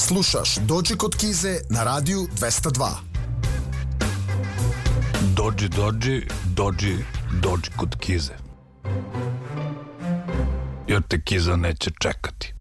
Slušaš Dođi kod Kize na radiju 202. Dođi kod Kize. Jer te Kiza neće čekati.